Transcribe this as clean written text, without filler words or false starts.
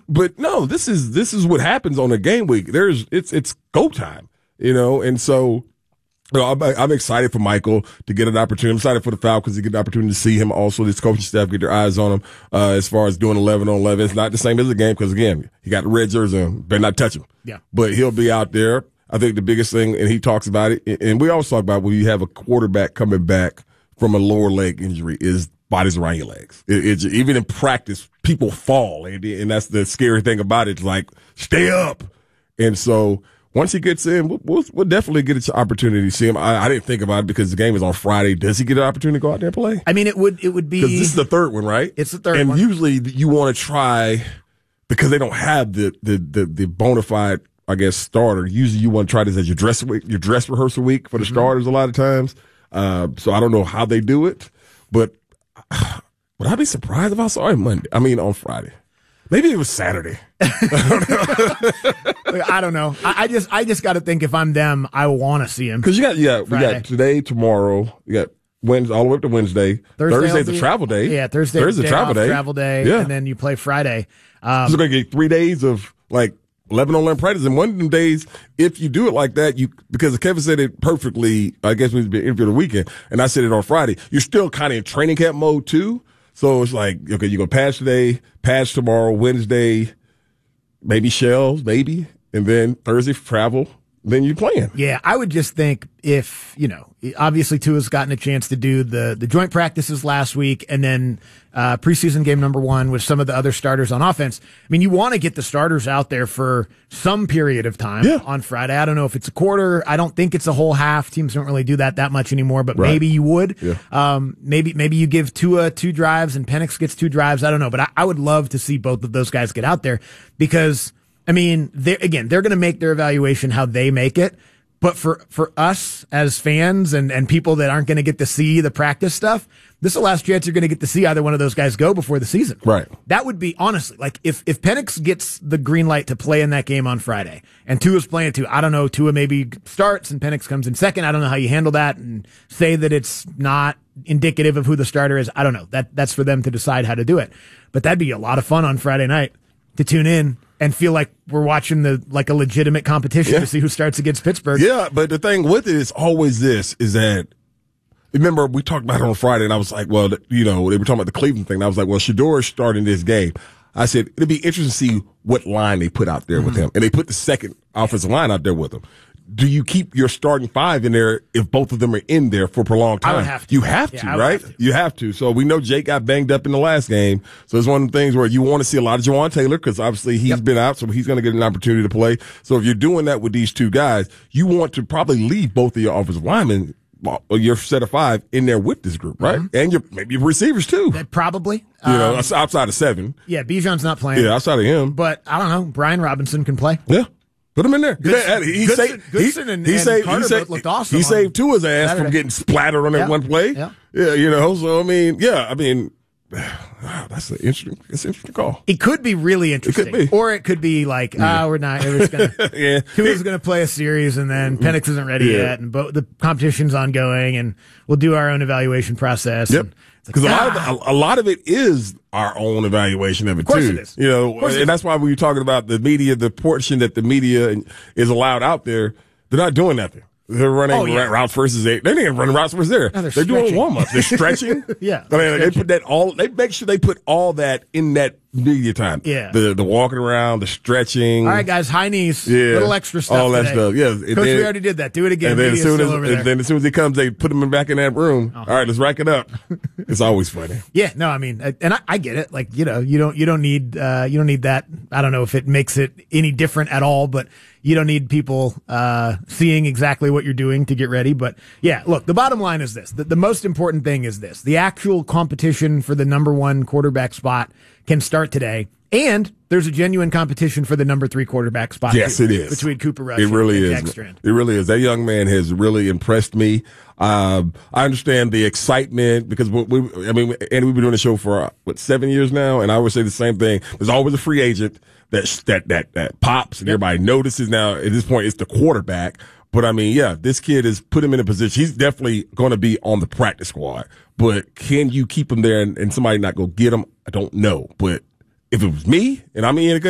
But no, this is what happens on a game week. It's go time, and so. I'm excited for Michael to get an opportunity. I'm excited for the Falcons to get the opportunity to see him. Also, this coaching staff get their eyes on him as far as doing 11 on 11. It's not the same as a game because, again, he got the red jersey on. Better not touch him. Yeah. But he'll be out there. I think the biggest thing, and he talks about it, and we always talk about when you have a quarterback coming back from a lower leg injury, is bodies around your legs. Even in practice, people fall, and that's the scary thing about it. It's like, stay up. And so once he gets in, we'll definitely get an opportunity to see him. I didn't think about it because the game is on Friday. Does he get an opportunity to go out there and play? I mean, it would be because this is the third one, right? It's the third one. one. And usually you want to try because they don't have the bona fide, I guess, starter. Usually you want to try this as your dress rehearsal week for the starters a lot of times. So I don't know how they do it, but would I be surprised if I saw him on Friday? Maybe it was Saturday. I don't know. I just got to think if I'm them, I want to see him. Because we got today, tomorrow. You got Wednesday, all the way up to Wednesday. Thursday's a travel day. Yeah, Thursday's a travel day. Yeah. And then you play Friday. So we're going to get 3 days of 11 on 11 practice. And one of them days, if you do it like that, because Kevin said it perfectly, I guess we've been interviewed the weekend, and I said it on Friday, you're still kind of in training camp mode too. So it's like, okay, you're going to pass today, pass tomorrow, Wednesday, maybe shells, maybe, and then Thursday travel, then you're playing. Yeah, I would just think if, obviously Tua's gotten a chance to do the joint practices last week and then preseason game number 1 with some of the other starters on offense. I mean, you want to get the starters out there for some period of time on Friday. I don't know if it's a quarter. I don't think it's a whole half. Teams don't really do that much anymore, but maybe you would. Yeah. Maybe you give Tua 2 drives and Penix gets 2 drives. I don't know, but I would love to see both of those guys get out there because, I mean, they're going to make their evaluation how they make it. But for us as fans and people that aren't going to get to see the practice stuff, this is the last chance you're going to get to see either one of those guys go before the season. Right. That would be, honestly, like if Penix gets the green light to play in that game on Friday and Tua's playing too, I don't know, Tua maybe starts and Penix comes in second. I don't know how you handle that and say that it's not indicative of who the starter is. I don't know. That's for them to decide how to do it. But that'd be a lot of fun on Friday night to tune in and feel like we're watching a legitimate competition to see who starts against Pittsburgh. Yeah, but the thing with it is always this, is that, remember we talked about it on Friday and I was like, well, they were talking about the Cleveland thing. And I was like, well, Shedeur is starting this game. I said, it'd be interesting to see what line they put out there with him. And they put the second offensive line out there with him. Do you keep your starting 5 in there if both of them are in there for a prolonged time? I would have to. You have to, right? You have to. So we know Jake got banged up in the last game. So it's one of the things where you want to see a lot of Jawan Taylor because obviously he's been out, so he's going to get an opportunity to play. So if you're doing that with these 2 guys, you want to probably leave both of your offensive linemen, your set of 5, in there with this group, right? And maybe your receivers too. Probably. Outside of 7. Yeah, Bijan's not playing. Yeah, outside of him. But I don't know. Brian Robinson can play. Yeah. Put him in there. Goodson and Carter both looked awesome. He saved Tua's ass from getting splattered on that one play. Yeah. So that's an interesting call. It could be really interesting. It could be. Or it could be like, we're not. Tua's going to play a series and then Penix isn't ready yet and the competition's ongoing and we'll do our own evaluation process. Yep. Because a lot of it is our own evaluation of it, too. Of course it is. And that's why we were talking about the media, the portion that the media is allowed out there. They're not doing nothing. They're running routes versus 8. They ain't running routes versus there. No, they're doing warm-ups. They're stretching. Yeah. I mean, they put that they make sure they put all that in that media time. Yeah. The walking around, the stretching. All right, guys, high knees. Yeah. Little extra stuff all that today. stuff. Yeah. Coach, we already did that. Do it again. And then as soon as he comes, they put him back in that room. Uh-huh. All right, let's rack it up. It's always funny. Yeah, no, I mean, and I get it. Like, you don't need that. I don't know if it makes it any different at all, but you don't need people seeing exactly what you're doing to get ready. But yeah, look, the bottom line is this. The most important thing is this. The actual competition for the number 1 quarterback spot can start today. And there's a genuine competition for the number 3 quarterback spot. Yes, it is. Between Cooper Rush and Jack Strand. It really is. That young man has really impressed me. I understand the excitement because we've been doing the show for 7 years now, and I always say the same thing. There's always a free agent that pops and everybody notices. Now at this point, it's the quarterback. But I mean, yeah, this kid has put him in a position. He's definitely going to be on the practice squad. But can you keep him there and somebody not go get him? I don't know. But if it was me and I'm in